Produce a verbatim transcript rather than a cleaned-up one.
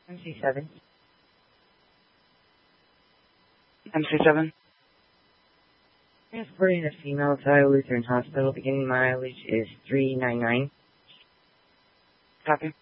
M C seven. M C seven. Transporting a female to Iowa Lutheran Hospital. Beginning mileage is three nine nine. Copy.